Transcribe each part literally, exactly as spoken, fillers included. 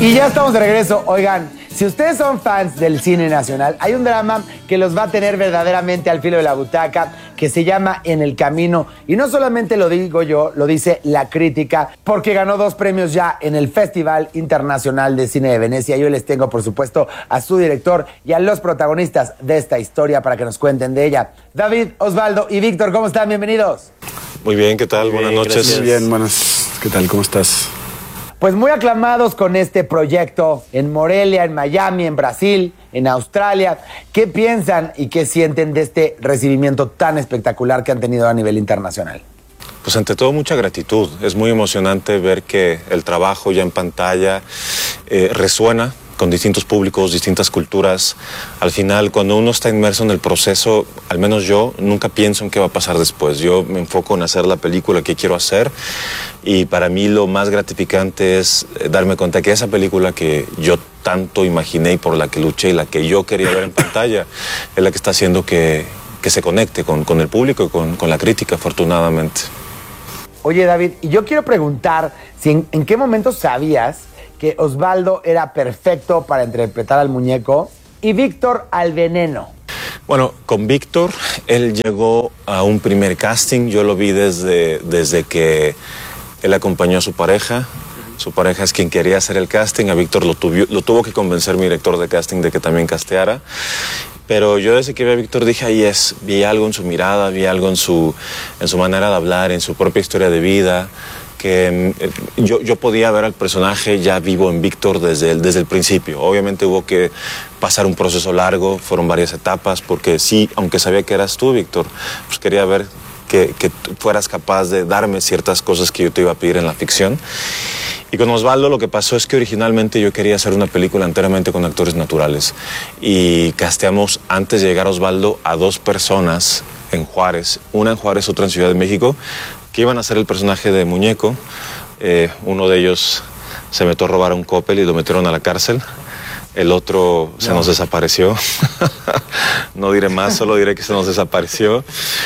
Y ya estamos de regreso. Oigan, si ustedes son fans del cine nacional, hay un drama que los va a tener verdaderamente al filo de la butaca, que se llama En el Camino. Y no solamente lo digo yo, lo dice la crítica, porque ganó dos premios ya en el Festival Internacional de Cine de Venecia. Yo les tengo, por supuesto, a su director y a los protagonistas de esta historia para que nos cuenten de ella. David, Osvaldo y Víctor, ¿cómo están? Bienvenidos. Muy bien, ¿qué tal? Muy buenas bien, noches. Gracias. Muy bien, buenas. ¿Qué tal? ¿Cómo estás? Pues muy aclamados con este proyecto en Morelia, en Miami, en Brasil, en Australia. ¿Qué piensan y qué sienten de este recibimiento tan espectacular que han tenido a nivel internacional? Pues ante todo mucha gratitud. Es muy emocionante ver que el trabajo ya en pantalla eh, resuena con distintos públicos, distintas culturas. Al final, cuando uno está inmerso en el proceso, al menos yo, nunca pienso en qué va a pasar después. Yo me enfoco en hacer la película que quiero hacer y para mí lo más gratificante es darme cuenta que esa película que yo tanto imaginé y por la que luché y la que yo quería ver en pantalla es la que está haciendo que, que se conecte con, con el público y con, con la crítica, afortunadamente. Oye, David, y yo quiero preguntar si en, en qué momento sabías que Osvaldo era perfecto para interpretar al muñeco y Víctor al veneno. Bueno, con Víctor, él llegó a un primer casting. Yo lo vi desde, desde que él acompañó a su pareja. Su pareja es quien quería hacer el casting. A Víctor lo, tuvo, lo tuvo que convencer mi director de casting de que también casteara. Pero yo desde que vi a Víctor dije, ahí es, vi algo en su mirada, vi algo en su, en su manera de hablar, en su propia historia de vida, que eh, yo, yo podía ver al personaje ya vivo en Víctor desde el, desde el principio. Obviamente hubo que pasar un proceso largo, fueron varias etapas, porque sí, aunque sabía que eras tú, Víctor, pues quería ver que, que fueras capaz de darme ciertas cosas que yo te iba a pedir en la ficción. Y con Osvaldo lo que pasó es que originalmente yo quería hacer una película enteramente con actores naturales. Y casteamos antes de llegar a Osvaldo a dos personas en Juárez, una en Juárez, otra en Ciudad de México, que iban a hacer el personaje de muñeco. Eh, uno de ellos se metió a robar a un Coppel y lo metieron a la cárcel. El otro se no. nos desapareció. No diré más, solo diré que se nos desapareció.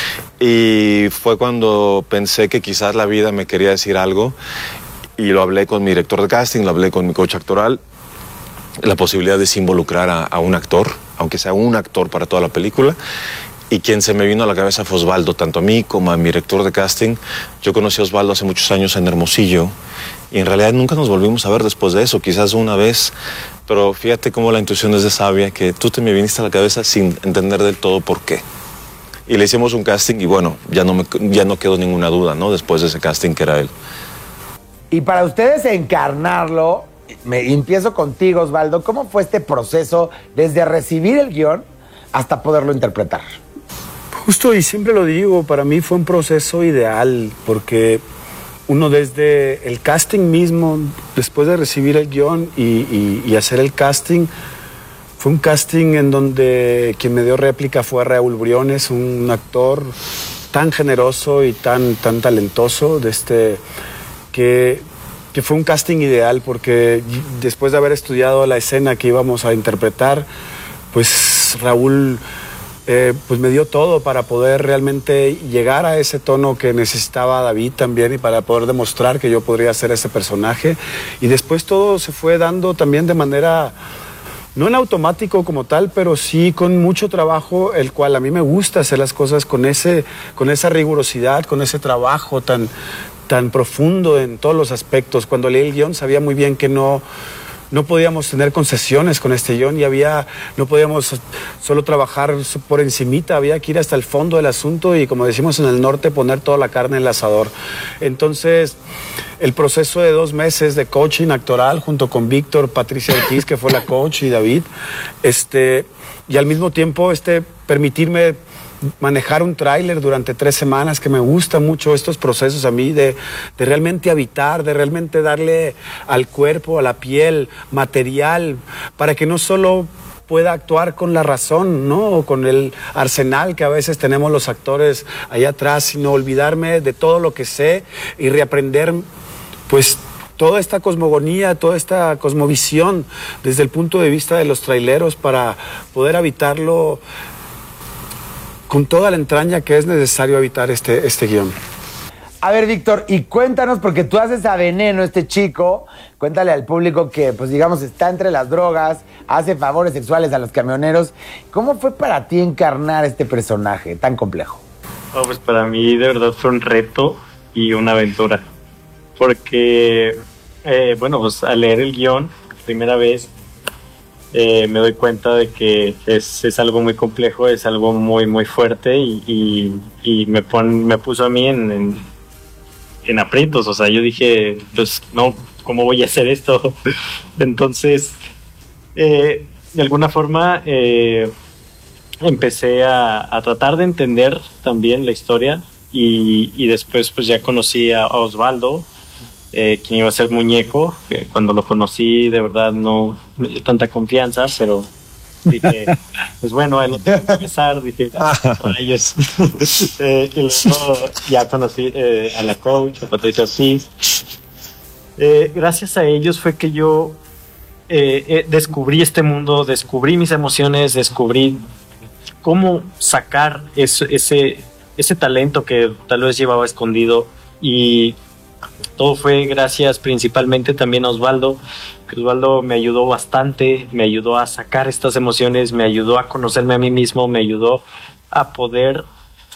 Y fue cuando pensé que quizás la vida me quería decir algo. Y lo hablé con mi director de casting, lo hablé con mi coach actoral. La posibilidad de involucrar a, a un actor, aunque sea un actor para toda la película. Y quien se me vino a la cabeza fue Osvaldo, tanto a mí como a mi director de casting. Yo conocí a Osvaldo hace muchos años en Hermosillo y en realidad nunca nos volvimos a ver después de eso, quizás una vez. Pero fíjate cómo la intuición es de sabia, que tú te me viniste a la cabeza sin entender del todo por qué. Y le hicimos un casting y bueno, ya no, me, ya no quedó ninguna duda, ¿no? Después de ese casting que era él. Y para ustedes encarnarlo, me empiezo contigo, Osvaldo, ¿cómo fue este proceso desde recibir el guión hasta poderlo interpretar? Justo, y siempre lo digo, para mí fue un proceso ideal, porque uno desde el casting mismo, después de recibir el guión y, y, y hacer el casting, fue un casting en donde quien me dio réplica fue Raúl Briones, un actor tan generoso y tan, tan talentoso, de este, que, que fue un casting ideal, porque después de haber estudiado la escena que íbamos a interpretar, pues Raúl Eh, pues me dio todo para poder realmente llegar a ese tono que necesitaba David también y para poder demostrar que yo podría ser ese personaje. Y después todo se fue dando también de manera, no en automático como tal, pero sí con mucho trabajo, el cual a mí me gusta hacer las cosas con, ese, con esa rigurosidad, con ese trabajo tan, tan profundo en todos los aspectos. Cuando leí el guión sabía muy bien que no... No podíamos tener concesiones con este guión y había, no podíamos solo trabajar por encimita, había que ir hasta el fondo del asunto y, como decimos en el norte, poner toda la carne en el asador. Entonces, el proceso de dos meses de coaching actoral junto con Víctor, Patricia Ortiz, que fue la coach, y David, este, y al mismo tiempo este, permitirme manejar un tráiler durante tres semanas, que me gustan mucho estos procesos a mí de, de realmente habitar, de realmente darle al cuerpo, a la piel, material, para que no solo pueda actuar con la razón, ¿no? O con el arsenal que a veces tenemos los actores allá atrás, sino olvidarme de todo lo que sé y reaprender, pues, toda esta cosmogonía, toda esta cosmovisión desde el punto de vista de los traileros para poder habitarlo con toda la entraña que es necesario habitar este, este guión. A ver, Víctor, y cuéntanos, porque tú haces a Veneno, este chico, cuéntale al público que, pues digamos, está entre las drogas, hace favores sexuales a los camioneros. ¿Cómo fue para ti encarnar este personaje tan complejo? Oh, pues para mí de verdad fue un reto y una aventura, porque, eh, bueno, pues al leer el guión, primera vez, eh, me doy cuenta de que es, es algo muy complejo, es algo muy, muy fuerte y, y, y me, pon, me puso a mí en... en en aprietos, o sea, yo dije, pues no, ¿cómo voy a hacer esto? Entonces, eh, de alguna forma, eh, empecé a, a tratar de entender también la historia y, y después pues ya conocí a, a Osvaldo, eh, quien iba a ser Muñeco, que cuando lo conocí de verdad no me dio tanta confianza, pero dije, pues bueno, a él lo tengo que empezar, dije, para ellos. eh, y luego ya conocí eh, a la coach, a Patricia Ortiz. Eh, gracias a ellos fue que yo eh, eh, descubrí este mundo, descubrí mis emociones, descubrí cómo sacar eso, ese, ese talento que tal vez llevaba escondido, y todo fue gracias principalmente también a Osvaldo, que Osvaldo me ayudó bastante, me ayudó a sacar estas emociones, me ayudó a conocerme a mí mismo, me ayudó a poder